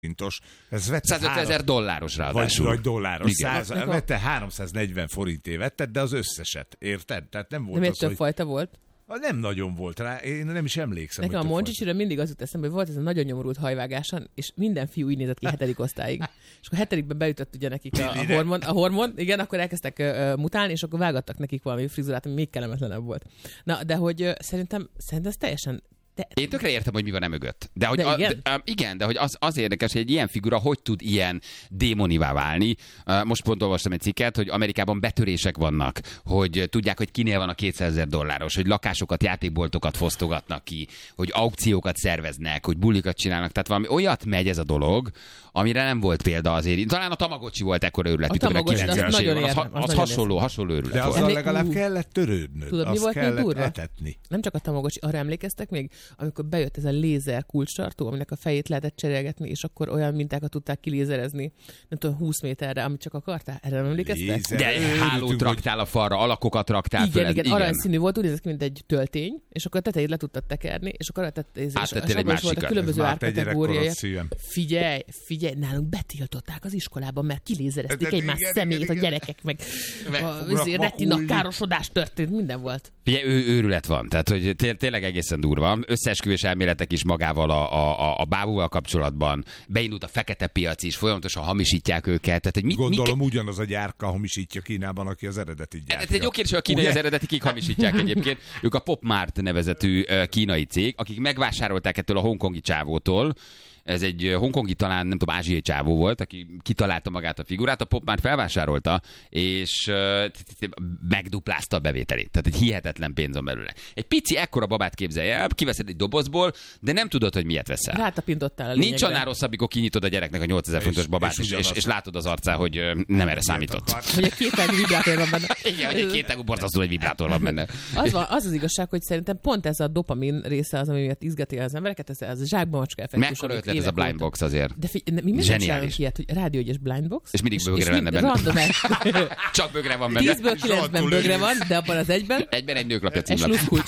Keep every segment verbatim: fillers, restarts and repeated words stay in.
Ez százötvenezer dolláros ráadásul. Vagy, vagy dolláros. száz, vette háromszáznegyven forintért vetted, de az összeset, érted? Tehát nem volt de az, több hogy... fajta volt? Nem nagyon volt rá, én nem is emlékszem. Nekem a Monchichira mindig az jut eszembe, hogy volt ez a nagyon nyomorult hajvágáson, és minden fiú így nézett ki hetedik osztályig. És akkor hetedikben beütött ugye nekik a, a, hormon, a hormon, igen, akkor elkezdtek uh, mutálni, és akkor vágattak nekik valami frizurát, ami még kellemetlenebb volt. Na, de hogy uh, szerintem, szerintem ez teljesen... De... Én tökre értem, hogy mi van emögött. De, hogy de a, igen? De, igen, de hogy az, az érdekes, hogy egy ilyen figura hogy tud ilyen démonivá válni. Most pont olvastam egy cikket, hogy Amerikában betörések vannak, hogy tudják, hogy kinél van a kétszázezer dolláros, hogy lakásokat, játékboltokat fosztogatnak ki, hogy aukciókat szerveznek, hogy bulikat csinálnak. Tehát valami olyat megy ez a dolog, amire nem volt példa azért. Talán a Tamagocsi volt ekkora őrület, mint a kilencvenes években. Az, az, az hasonló, hasonló őrület de volt. azzal legalább kellett törődnöd. Tudod, mi azt volt még durva? etetni. Nem csak a Tamagocsi, arra emlékeztek még, amikor bejött ez a lézer kulcstartó, aminek a fejét lehetett cserélgetni, és akkor olyan mintákat tudták kilézerezni, nem tudom, húsz méterre, amit csak akartál. Erre nem emlékeztek? De hálót raktál a falra, alakokat raktál igen, föl. Igen, igen, aranyszínű volt, úgy nézett ki, mint egy töltény, és akkor a tetejét le tudtad tekerni, és akkor a tetejét, és, és abban is voltak különböző árkategóriája. Figyelj, figyelj, nálunk betiltották az iskolában, mert kilézerezték egymás szemét, a gyerekek, meg a retina károsodás történt, minden volt. Figyelj, ő, őrület van, tehát hogy té- tényleg egészen durva. Összeesküvés elméletek is magával a, a, a bábúval kapcsolatban. Beindult a fekete piac is, folyamatosan hamisítják őket. Tehát, hogy mi, Gondolom mi... ugyanaz a gyárka hamisítja Kínában, aki az eredetit gyártja. Ez egy jó kérdés, hogy a kínai az eredeti kik hamisítják egyébként. Ők a Pop Mart nevezetű kínai cég, akik megvásárolták ettől a hongkongi csávótól. Ez egy hongkongi, talán nem tudom, ázsiai csávó volt, aki kitalálta magát a figurát, a Pop már felvásárolta, és uh, megduplázta a bevételét. Tehát egy hihetetlen pénz van belőle. Egy pici ekkora babát képzelje el, kiveszed egy dobozból, de nem tudod, hogy miért veszel. Rátapintottál a lényegre. Nincs annál rosszabb, amikor kinyitod a gyereknek a nyolcezer fontos babát, és, és, és, és látod az arcán, hogy uh, nem erre számított. Hogy egy kétágú vibrátor van benne. Igen, hogy egy kétágú borzasztó egy vibrátor van benne. Az, van, az az igazság, hogy szerintem pont ez a dopamin része az, ami miatt izgati az embereket, ez, ez a zsákba macska effektus. Ez a blind box azért. De figy- mi miért csinálunk ilyet, hogy rádiógyes blind box? És mindig bögre lenne benne. Random Csak bögre van benne. Tízből kilencben bögre van, de abban az egyben. Egyben egy nőklapja címlap. Egy sluszkulcs.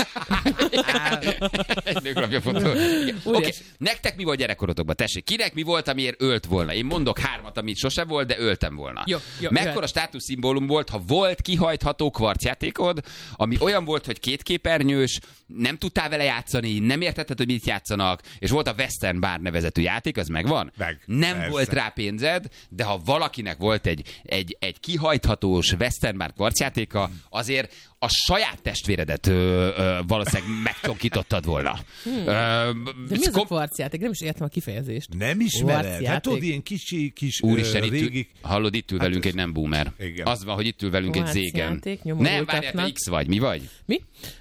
Egy nőklapja fotó. Oké, okay. Nektek mi volt gyerekkorotokban? Tessék, kinek mi volt, amiért ölt volna? Én mondok hármat, amit sose volt, de öltem volna. Jó, jó, mekkora státuszszimbólum volt, ha volt kihajtható kvarcjátékod, ami olyan volt, hogy kétképernyős, nem tudtál vele játszani, nem értetted, hogy mit játszanak, és volt a Western Bar nevezetű játék, az megvan? Meg, nem persze. volt rá pénzed, de ha valakinek volt egy, egy, egy kihajthatós Western Bar kvarcjátéka, azért a saját testvéredet ö, ö, valószínűleg megtonkítottad volna. Hmm. Ö, de mi az a kvarcjáték? Nem is értem a kifejezést. Nem ismered? Hát tudod, ilyen kicsi, kis Úristen, ö, itt régi... ül, hallod, itt ül hát velünk egy nem boomer. Igen. Az van, hogy itt ül velünk egy zégen. Nem, várjál, te X vagy. Mi vagy? Mi?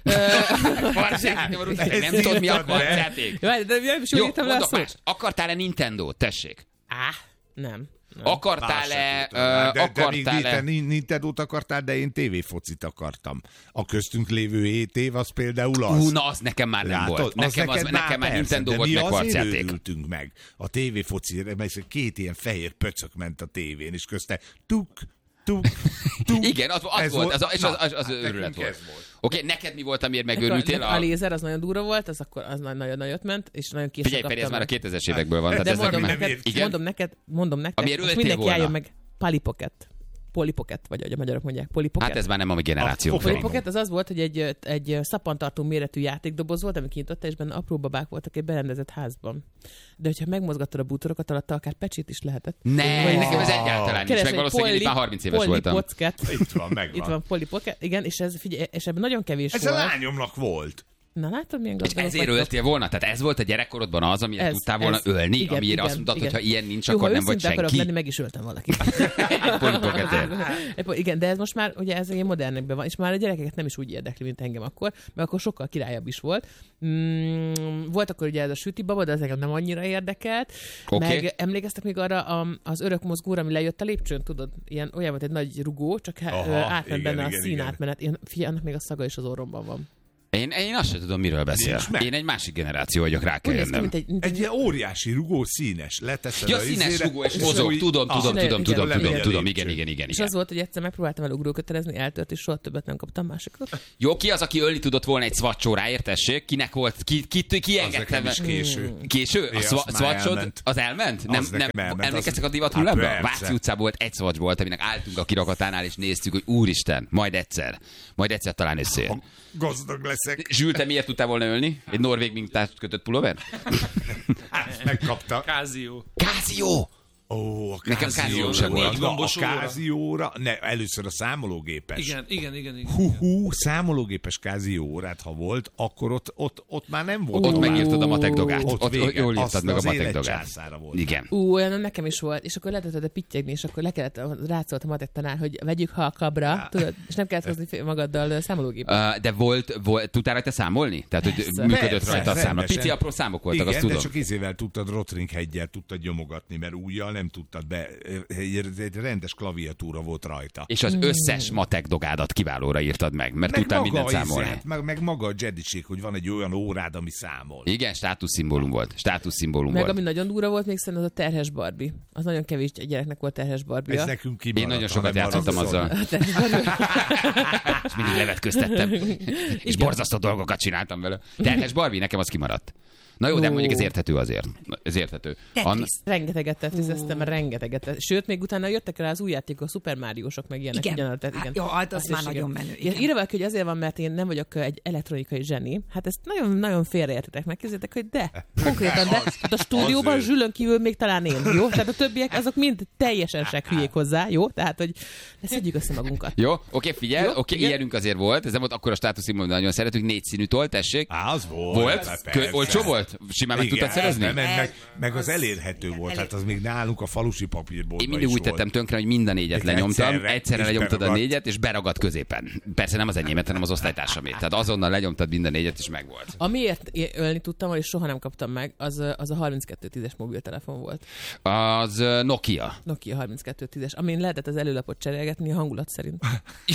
Kvarcjáték, nem tudod, mi a kvarcjáték? De nem is úgy írtam le a szót. Akartál-e Nintendo-t? Tessék. Á, nem. Nem. Akartál-e... Uh, de, akartál-e... de még Nintendo-t akartál, de én tévéfocit akartam. A köztünk lévő hét év az például az. Ú, na az nekem már nem Látod, volt. Nekem, az, nekem már Nintendo volt, meg kvarcjáték. Mi azért meg a tévéfoci, mert két ilyen fehér pöcök ment a tévén, és közte tuk, tuk, tuk. Igen, az, az volt, az, az, az, az, az őrület volt. Oké, okay, neked mi volt, amiért megőrültél? A, a lézer az nagyon durva volt, az akkor az nagyon nagyot ment, és nagyon később kaptam. Figyelj, Feri, ez már a kétezres évekből van. De tehát mondom, ez neked, mondom neked, mondom neked, amiért most öltél mindenki volna. álljon meg, Polly Pocket. Polly Pocket, vagy ahogy a magyarok mondják, Polly Pocket. Hát ez már nem a mi generációnk. A Polly Pocket az az volt, hogy egy, egy szappantartó méretű játékdoboz volt, ami kinyitotta, és benne apró babák voltak egy berendezett házban. De hogyha megmozgattad a bútorokat, alatta akár pecsit is lehetett. Ne, oh. Nekem ez egyáltalán nincs, meg valószínűleg én már harminc éves Polly voltam. Pocket. Itt van, megvan. Itt van Polly Pocket, igen, és ez, figyelj, és ebben nagyon kevés ez volt. Ez a lányomnak volt. Na látod, milyen gazdagok vagytok. Ezért öltél volna? Tehát ez volt a gyerekkorodban az, amiért ez, tudtál volna ez, ölni, igen, amiért igen, azt mondtad, hogy ha ilyen nincs, jó, akkor ha nem vagy senki. Akarok lenni, meg is öltem valakit. Igen, de ez most már ugye ez ilyen modernekben van, és már a gyerekeket nem is úgy érdekli, mint engem akkor, mert akkor sokkal királyabb is volt. Mm, volt akkor ugye ez a süti baba, de ez engem nem annyira érdekelt. Okay. Meg emlékeztek még arra az örök mozgóra, ami lejött a lépcsőn, tudod? Ilyen, olyan volt egy nagy rugó, csak átment benne a színátmenet. Figyelj, annak még a szaga is az orromban van. Én, én azt sem tudom, miről beszél. Én egy másik generáció vagyok, rá kell jönnöm. Egy, egy ilyen óriási rugó, színes. Leteszed ja, színes izére, rugó, és mozog. Tudom, tudom, tudom, tudom, tudom, tudom, igen, igen, igen. És az volt, hogy egyszer megpróbáltam el ugrókötelezni, eltört, és soha többet nem kaptam másikot. Jó, ki az, aki ölni tudott volna egy szvacsóráért, tessék? Kinek volt? Ki, ki, ki, ki engedte meg? Késő. Késő? A szvacsod az elment? Nem, nem, emlékeztek a divat hullámra? Váci utcában volt egy szvacs volt, aminek álltunk a kirakatánál, és néztük, hogy úristen, majd egyszer. Majd egyszer talán összejön. Gazdag leszek. Zsül, te miért tudtál volna ölni? Egy norvég mintát kötött pulóver? Megkapta. Kázió. Kázió! Ó, a nekem Kázió sem volt. A Kázióra, ne, először a számológépes. Igen, igen, igen. igen. Hú, hú, számológépes Kázió órát, ha volt, akkor ott, ott, ott már nem volt. Ott megírtad a matek dogát. Ott, ott, ott jól írtad meg a matek dogát. Igen. Ú, olyan nekem is volt, és akkor lehetett pittyegni, és akkor le kellett, rácolt a matek tanár, hogy vegyük halkabra, tudod, és nem kellett hozni magaddal számológépet. Uh, de volt, volt, tudtál rajta számolni? Tehát, hogy persze, működött persze, rajta a számla. Pici apró számok voltak, igen, azt tudom. De csak izével tudtad, Rotring-heggyel tudtad nyomogatni, mert újjal nem tudtad be. Egy rendes klaviatúra volt rajta. És az összes matek dogádat kiválóra írtad meg, mert meg tudtál mindent számolni. Izé, meg, meg maga a Jediség, hogy van egy olyan órád, ami számol. Igen, státuszszimbólum volt. Státuszszimbólum meg volt. ami nagyon durva volt, még szerintem az a terhes Barbie. Az nagyon kevés gyereknek volt terhes Barbie. Ez nekünk kimaradt. Én nagyon sokat játszottam azzal. És mindig levetköztettem. És borzasztó dolgokat csináltam vele. Terhes Barbie, nekem az kimaradt. Na jó, de mondjuk ez érthető azért. Ez érthető. An... Rengeteget tetrizeztem, rengeteget. Sőt, még utána jöttek rá az új játékok, a Super Mario-sok, meg ilyenek. Igen. Ugyanaz, igen. Jó, hát az már nagyon menő. Írva valaki, hogy azért van, mert én nem vagyok egy elektronikai zseni. Hát ezt nagyon-nagyon félreértitek meg. Képzeljétek, hogy de. Konkrétan, de. Hát a stúdióban Zsülön kívül még talán én. Jó? Tehát a többiek azok mind teljesen hülyék hozzá. Jó? Tehát, hogy szedjük össze magunkat. Jó, oké, figyelj, oké, okay, ilyenünk azért volt. Ez nem volt akkor a státuszimon, nagyon szeretünk. Négy színű toll, tessék. Á, az volt. Volt? Olcsó volt? Simán meg tudtad szerezni? Meg, meg, meg az elérhető volt, hát az még nálunk a falusi papírból. Én mindig úgy tettem tönkre, hogy mind a négyet lenyomtam. Egyszerre, egyszerre lenyomtad beragad. A négyet, és beragadt középen. Persze nem az enyémet, hanem az osztálytársamét. Tehát azonnal lenyomtad mind a négyet, és megvolt. Amiért ölni tudtam, és soha nem kaptam meg, az, az a harminckettő tízes mobiltelefon volt. Az Nokia. Nokia harminckettő tízes, amin lehetett az előlapot cserélgetni a hangulat szerint.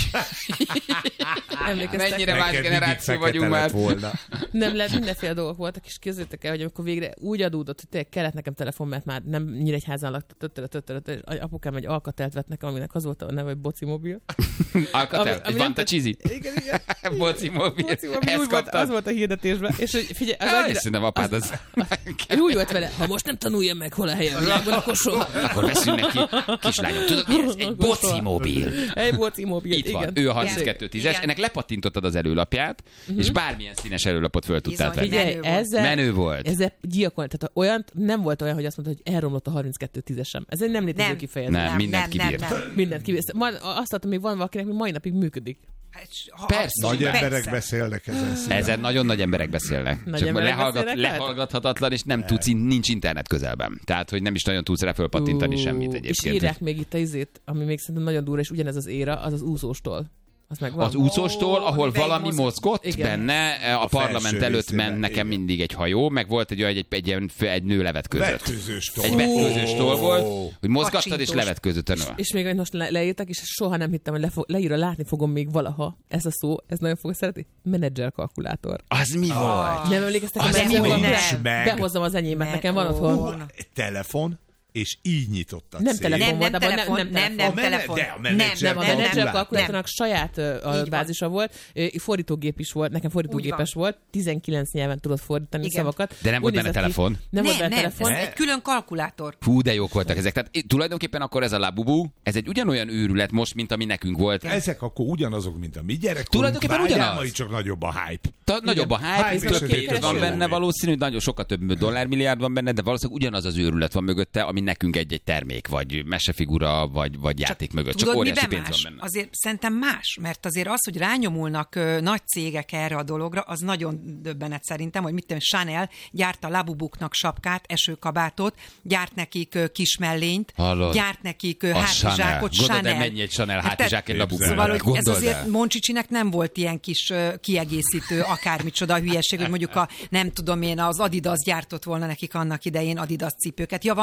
Mennyire más generáció vagyunk már. Nem lehet, mindenféle dolgok voltak, és képzeljétek el, hogy amikor végre úgy adódott, hogy tényleg kellett nekem telefon, mert már nem Nyíregyházán laktam, és apukám egy Alcatelt vett nekem, aminek az volt a neve, hogy Boci Mobil. Alcatel? Egy Vanta Csizi? Igen, igen. Boci Mobil. Boci Mobil. Úgy volt, az volt a hirdetésben. És hogy figyelj, az annyira... Szerintem apád az... Úgy volt vele, ha most nem tanuljam meg, hol a helye a világban, akkor soha. Akkor veszünk neki, kislányom, tudod mi ez? Egy Boci Mobil. Egy Boci Mobil, itt igen. Van, ő a harminckettő tízes, ennek lepattintottad az előlapját, és bármilyen színes előlapot föl tudtál tenni. Menő volt. Ezzel gyilkolni. Tehát olyan, nem volt olyan, hogy azt mondta, hogy elromlott a harminckettő tízesem. Ez egy nem létező kifejezés. Nem, mindent kibírt. Mindent kibírt. Azt látom, hogy van valakinek, hogy mai napig működik. Persze. Nagy persze. emberek beszélnek ezen szíven. Ezen nagyon nagy emberek beszélnek. Nagy Csak emberek lehallgat, beszélnek, lehallgathatatlan, és nem tudsz, nincs internet közelben. Tehát, hogy nem is nagyon tudsz rá fölpattintani uh, semmit egyébként. És írják még itt a izét, ami még szerintem nagyon durva, és ugyanez az éra, az az úszóstól. Az, az úszóstól, ahol oh, valami mozgott igen. benne, a, a parlament előtt ment nekem igen. mindig egy hajó, meg volt egy, egy, egy, egy, egy nő levetközött. Vetközőstól. Egy vetközőstól oh. volt, hogy mozgattad és levetközött a nő. És, és még most le, leírtak, és soha nem hittem, hogy lefog, leírva látni fogom még valaha. Ez a szó, ez nagyon fogok szeretni. Menedzser kalkulátor. Az mi ah. volt? Nem emlékeztek, hogy behozzam az enyémet, nekem van otthon. Telefon. És így nyitottad nem telefon volt, nem, telefon, nem, nem, nem, telefon. De a menedzser, nem, nem, a menedzser kalkulátornak saját uh, bázisa volt, fordítógép is volt, nekem fordítógépes volt, tizenkilenc nyelven tudott fordítani igen. szavakat. De nem volt benne telefon? Nem volt benne telefon. Ez egy külön kalkulátor. Hú, de jók voltak ezek. Tehát tulajdonképpen akkor ez a Labubu, ez egy ugyanolyan őrület most, mint ami nekünk volt. Ezek akkor ugyanazok, mint a mi gyerekkorunk. Tulajdonképpen ugyanaz. Csak nagyobb a hype. Nagyobb a hype, több pénz van benne valószínű, nagyon sokkal több dollármilliárd van benne, de valószínűleg ugyanaz az őrület van mögötte, ami nekünk egy-egy termék, vagy mesefigura, vagy, vagy játék mögött. Csak tudod, óriási pénz más? van benne. Azért szerintem más, mert azért az, hogy rányomulnak ö, nagy cégek erre a dologra, az nagyon döbbenet szerintem, hogy mit tudom, Chanel gyárt a Labubuknak sapkát, esőkabátot, gyárt nekik ö, kis mellényt, hallod? Gyárt nekik ö, hátizsákot, Chanel. Gondolod, mennyi egy Chanel hátizsák egy Labubu. Szóval, hogy ez azért Moncsicsinek nem volt ilyen kis ö, kiegészítő, akármicsoda hülyeség, hogy mondjuk a, nem tudom én, az Adidas gyártott volna nekik annak idején Adidas cipőket. Ja, van nekik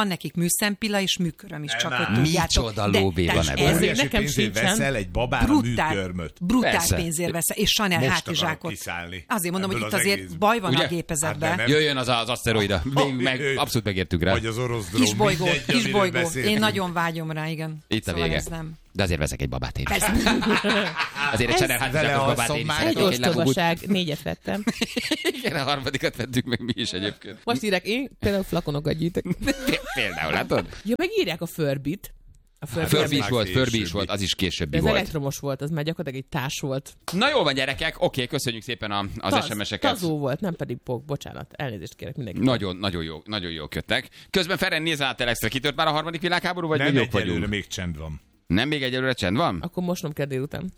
műszempilla és műköröm is, csak hogy tudjátok. Micsoda lóvé van ebben. Ezért nekem sincsen. Veszel egy babára brutál, műkörmöt. Brutál Persze. pénzért veszel, és Chanel hátizsákot. Azért mondom, hogy itt azért egész... baj van Ugye? a gépezetben. Hát jöjjön az az aszteroida. Még meg, abszolút megértük rá. Vagy az orosz drón. Kisbolygó, kisbolygó. Én nagyon vágyom rá, igen. Itt a vége. De azért veszek egy babát én. Azért egy Chanel hátizsákos babát én is. Egy ostobaság, négyet vettem. Igen, a harmadikat vettük meg mi is egyébként. Most írják, én például flakonokat gyűjtök. Például, látod? Ja, meg írják a Furby-t. A Furby is volt, Furby is volt, az is későbbi ez volt. Ez elektromos volt, az már gyakorlatilag egy társ volt. Na jól van, gyerekek, oké, köszönjük szépen a, az Taz, es em es-eket. Tazó volt, nem pedig pok, bocsánat, elnézést kérek mindenki. Nagyon, nagyon jó, nagyon jó köttek. Közben Feren nézve át Telexre, kitört már a harmadik világháború, vagy nem még jobb vagyunk? Nem, még csend van. Nem még egyelőre csend van? Akkor mosnom kell délután.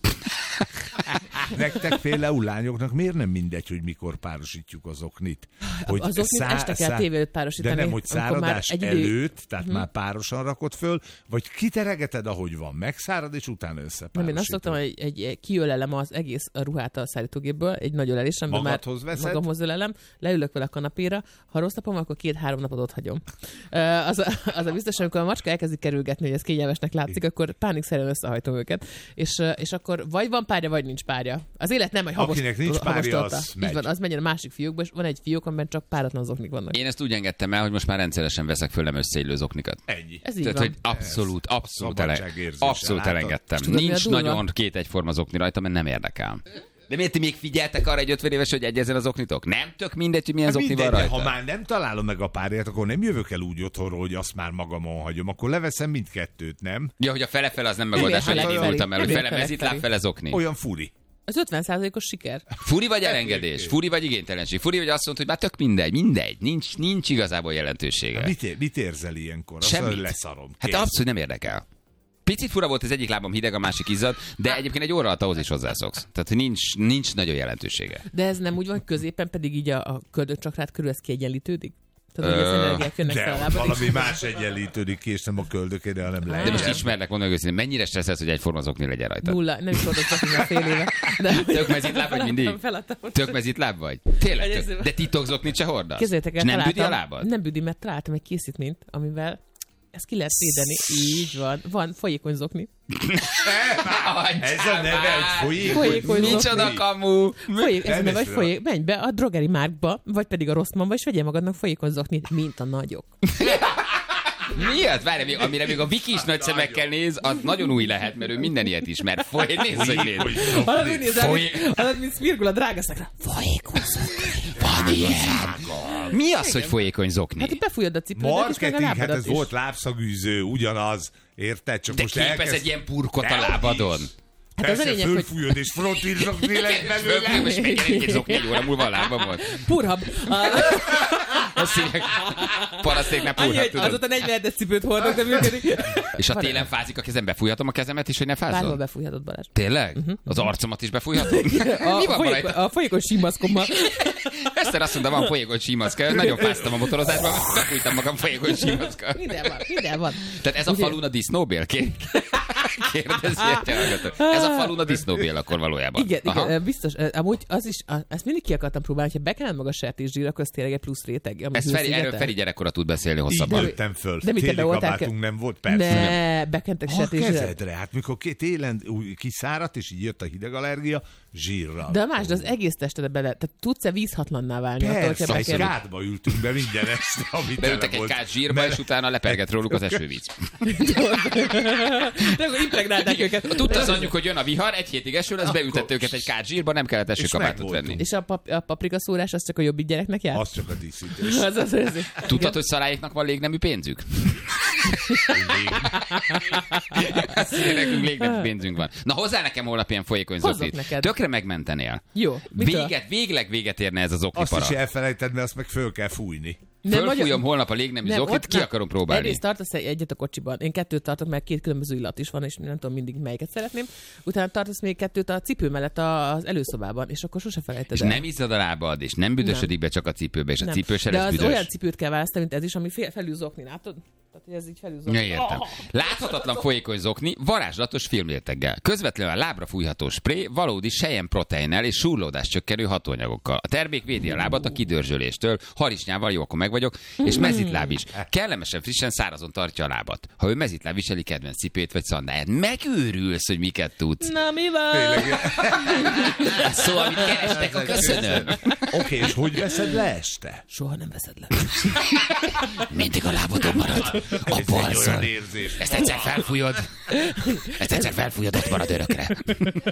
Nektek például lányoknak miért nem mindegy, hogy mikor párosítjuk az oknit? Hogy az oknit szá- este kell szá- tévé előtt párosítani. De nem, hogy száradás idő... előtt, tehát uh-huh. már párosan rakod föl, vagy kiteregeted, ahogy van, megszárad, és utána összepárosítod. Nem, én azt szoktam, hogy egy, egy kiölelem az egész ruhát a szállítógépből, egy nagy ölelésem, már magamhoz ölelem, leülök vele a kanapéra, ha rossz napom, akkor két-három napot ott hagyom. Az a, az a biztos, amikor a macska elkezdi kerülgetni, hogy ez kényelmesnek látszik, akkor pánikszerűen összehajtom őket. És, és akkor vagy van párja, vagy nincs párja. Az élet nem, hogy habos, akinek nincs párja, az megy. Így van, az menjen a másik fiókba, és van egy fiók, amiben csak páratlan zoknik vannak. Én ezt úgy engedtem el, hogy most már rendszeresen veszek föl nem összeillő zoknikat. Ennyi. Ez így Tehát, van. hogy abszolút, abszolút, ele, abszolút elengedtem. Tudod, nincs nagyon két egyforma zokni rajta, mert nem érdekel. De miért ti még figyeltek arra egy ötven éves, hogy egyezzen az oknitok? Nem tök mindegy, hogy milyen zokni van rajta. Ha már nem találom meg a párját, akkor nem jövök el úgy otthonról, hogy azt már magamon hagyom. Akkor leveszem mindkettőt, nem? Ja, hogy a fele-fele az nem megoldás, hogy én indultam el, hogy fele mezitláb, fele zokni. Olyan furi. Az ötven százalékos siker. Furi vagy elengedés? Furi vagy igénytelenség? Furi vagy azt mondta, hogy már tök mindegy, mindegy, nincs, nincs igazából jelentősége. Mit, ér, mit érzel ilyenkor? Semmit. Azt leszarom. Hát abszolút nem érdekel. Picit fura volt, az egyik lábam hideg, a másik izzad, de egyébként egy óra alatt ahhoz is hozzászoksz. Tehát nincs, nincs nagyon jelentősége. De ez nem úgy van, középen pedig így a, a köldökcsakrát körül ez kiegyenlítődik? Tehát, hogy az energiák jönnek fel a lábad. Valami más egyenlítődik ki, és nem a köldökére, hanem le. De most ismerlek, mondom őszintén, mennyire stresszesz, hogy egyforma zokni legyen rajta? Nulla, nem is voltak zokni a fél éve. De... Tök mezitláb vagy mindig? Tök mezitláb vagy? Tényleg tök. De titok zoknit se hordasz? Képzeljétek el, és nem büdi a lábad? Nem büdi, mert találtam egy készítményt, amivel ezt ki lehet védeni. Így van. Van folyékony zokni. Ez a neve, hogy folyékony. Folyékony micsoda kamu. Folyék, ez a neve, hogy folyék. Menj be a drogeri márkba, vagy pedig a Rosszmanba, és vegyél magadnak folyékony zoknit, mint a nagyok. Miért? Várj, még, amire még a Viki is nagy szemekkel néz, az nagyon új lehet, mert ő minden ilyet ismer. Foly, nézd, hogy néz. Hallod, úgy nézel, hallod, mint Smirgul a drágaszakra. Folyékony zokni. Van ilyen. Mi az, hogy folyékony zokni? Hát befújod a cipődet, marketing, és meg a lábadat hát ez is. volt lábszagűző, ugyanaz. Érted? Csak de most képez elkezd... egy ilyen purkot a lábadon. Hát persze, az a lényeg, fölfújod, hogy... és frontil zokni lesz belőle. Most megjelent egy zokni, egy óra múlva a lábamon. Purhab. Azt hívják, parasztéknál purhab, tudod. Azóta negyvenhetes cipőt hordok, de működik. És a télen fázik a kezem, befújhatom a kezemet is, hogy ne fázzon? Bárhol befújhatod, Balázs. Tényleg? Uh-huh. Az arcomat is befújhatom? A, Mi van folyéko, a folyékony símaszkommal. Eszter azt mondta, van folyékony símaszka. Nagyon fáztam a motorozásban, befújtam magam folyékony símaszka. Minden van, minden van. Tehát ez a falun a disznóbél? Kérdezi egy hallgató. Ez a falun a disznóbél akkor valójában. Igen, igen, biztos. Amúgy az is, ezt mindig ki akartam próbálni, hogyha bekened maga sertészsír, akkor ez tényleg egy plusz réteg. Ez Feri, erről Feri gyerekkora tud beszélni hosszabban. Így nőttem föl. De mit Téli kabátunk nem volt, persze. Ne, bekentek sertészsír. A kezedre, hát mikor télen kiszáradt, és így jött a hidegallergia, zsírral. De más, de az egész tested bele, tehát tudsz-e vízhatlanná válni? Persze, attól, egy kádba ültünk be minden este, amit beültek egy kád zsírba, és utána lepergett róluk az esővíz. De akkor impregnálták őket. Tudta az anyjuk, hogy jön a vihar, egy hétig eső lesz, beültette őket egy kád zsírba, nem kellett esőkabátot venni. És a, pap- a paprika szórás az csak a jobbik gyereknek jár? Az csak a díszítés. az az, az, tudtad, hogy szaláiknak van légnemű pénzük? Nekünk légnemű pénzünk van. Na hozzá nekem holnap ilyen folyékony zoknit. Tökre megmentenél. Jó. Véget, végleg véget érne ez az zoknipara. Azt is elfelejted, mert azt meg föl kell fújni. Fölfújom holnap a légnemű zoknit, ki akarom próbálni. Egyrészt tartasz egyet a kocsiban. Én kettőt tartok, mert két különböző illat is van, és nem tudom mindig melyiket szeretném. Utána tartasz még kettőt a cipő mellett az előszobában, és akkor sose felejted és el. nem izzad a lábad, és nem büdösödik be csak a cipőbe, és nem. a cipő se lesz lesz büdös. büdös. De az olyan cipőt kell választani, mint ez is, ami felül zokni, látod? Tehát, hogy ez így felhúzom. Ja, értem. Láthatatlan folyékony zokni, varázslatos filmréteggel. Közvetlenül a lábra fújható spré, valódi selyem proteinnel és súrlódás csökkenő hatóanyagokkal. A termék védi a lábat a kidörzsöléstől, harisnyával, jó, akkor meg vagyok, és mezitláb is. Kellemesen frissen szárazon tartja a lábat. Ha ő mezitláb viseli kedvenc cipőt vagy szandáját, megőrülsz, hogy miket tudsz. Na, mi van? Szó, amit kerestek, köszönöm. Oké, és hogy veszed le este? Soha nem veszed le. Mindig a lábadon marad. A balszal. Ezt egyszer felfújod. Ezt egyszer felfújod, ott marad örökre.